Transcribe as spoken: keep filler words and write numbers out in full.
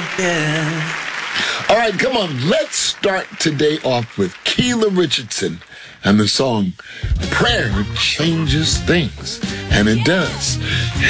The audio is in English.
Yeah. All right, come on. Let's start today off with Keela Richardson and the song Prayer Changes Things. And it does.